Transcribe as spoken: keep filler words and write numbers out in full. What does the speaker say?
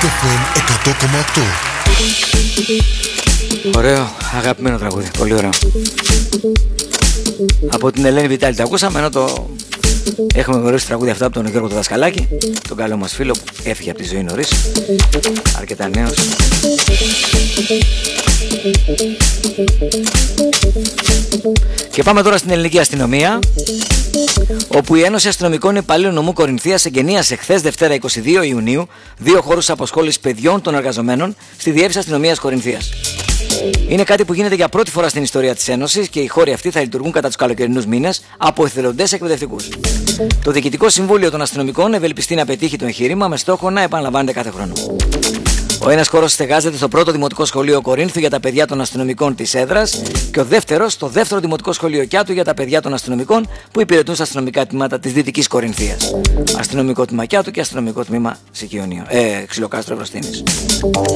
εφ εμ εκατό κόμμα οκτώ. Ωραίο, αγαπημένο τραγούδι, πολύ ωραίο. Από την Ελένη Βιτάλη το ακούσαμε, ενώ το έχουμε γνωρίσει τραγούδι αυτά από τον Γιώργο το Δασκαλάκη, τον καλό μας φίλο που έφυγε από τη ζωή νωρίς, αρκετά νέος. Και πάμε τώρα στην ελληνική αστυνομία, όπου η Ένωση Αστυνομικών Υπαλλήλων Νομού Κορινθίας εγκαινίασε χθες Δευτέρα είκοσι δύο Ιουνίου δύο χώρους απασχόλησης παιδιών των εργαζομένων στη Διεύθυνση Αστυνομίας Κορινθίας. Είναι κάτι που γίνεται για πρώτη φορά στην ιστορία της Ένωσης και οι χώροι αυτοί θα λειτουργούν κατά τους καλοκαιρινούς μήνες από εθελοντές εκπαιδευτικούς. Το Διοικητικό Συμβούλιο των Αστυνομικών ευελπιστεί να πετύχει το εγχείρημα με στόχο να επαναλαμβάνεται κάθε χρόνο. Ο ένας χώρος στεγάζεται στο πρώτο Δημοτικό Σχολείο Κορίνθου για τα παιδιά των αστυνομικών της έδρας και ο δεύτερος στο δεύτερο Δημοτικό Σχολείο Κιάτου για τα παιδιά των αστυνομικών που υπηρετούν στα αστυνομικά τμήματα της Δυτικής Κορινθίας. Αστυνομικό τμήμα Κιάτου και αστυνομικό τμήμα Σικιονίου. Ε, Ξυλοκάστρο Ευρωστήνης.